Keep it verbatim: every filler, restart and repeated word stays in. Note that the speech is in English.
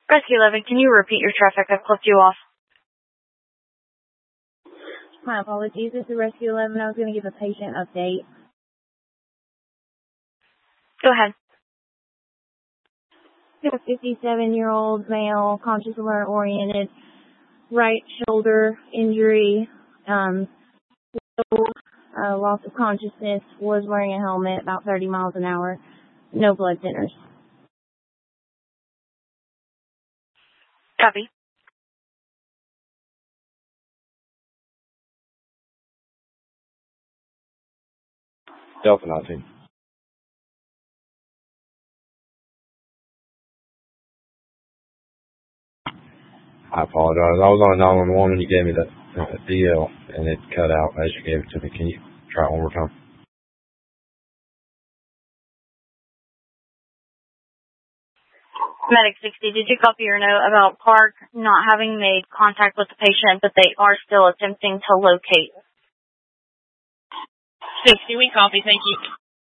Rescue eleven, can you repeat your traffic? I've clipped you off. My apologies. This is Rescue eleven. I was going to give a patient update. Go ahead. A fifty-seven-year-old male, conscious alert oriented, right shoulder injury, um, uh, loss of consciousness, was wearing a helmet, about thirty miles an hour, no blood thinners. Copy. Delta nineteen. I apologize. I was on nine one one when you gave me that uh, D L, and it cut out as you gave it to me. Can you try it one more time? Medic sixty, did you copy your note about Park not having made contact with the patient, but they are still attempting to locate? sixty, we copy. Thank you.